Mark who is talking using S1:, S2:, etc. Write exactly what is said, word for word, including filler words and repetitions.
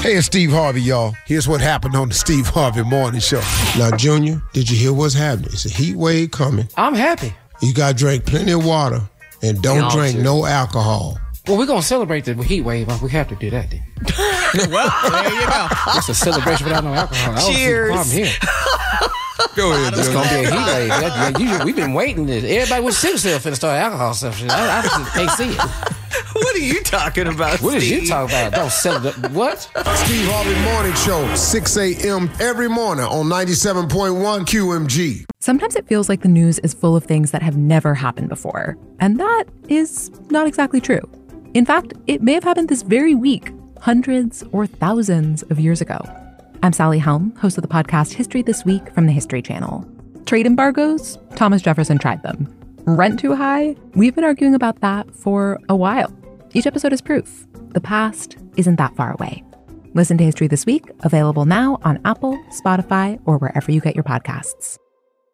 S1: Hey, it's Steve Harvey, y'all. Here's what happened on the Steve Harvey Morning Show. Now, Junior, did you hear what's happening? It's a heat wave coming.
S2: I'm happy.
S1: You got to drink plenty of water and don't
S2: Y'all
S1: drink
S2: too.
S1: no alcohol.
S2: Well, we're going to celebrate the heat wave. We have to do that then.
S3: Well, there you go.
S2: It's a celebration without no alcohol. I don't see the problem here.
S1: Go ahead,
S2: It's
S1: Junior.
S2: going to be a heat wave. That- that- usually, we've been waiting. This. Everybody with sickle cell finna start alcohol stuff. I, I just can't see it.
S3: What are you talking about,
S2: What is
S3: Steve?
S2: you talking about? Don't celebrate. What?
S1: Steve Harvey Morning Show, six a.m. every morning on ninety-seven point one Q M G.
S4: Sometimes it feels like the news is full of things that have never happened before. And that is not exactly true. In fact, it may have happened this very week, hundreds or thousands of years ago. I'm Sally Helm, host of the podcast History This Week from the History Channel. Trade embargoes? Thomas Jefferson tried them. Rent too high? We've been arguing about that for a while. Each episode is proof. The past isn't that far away. Listen to History This Week, available now on Apple, Spotify, or wherever you get your podcasts.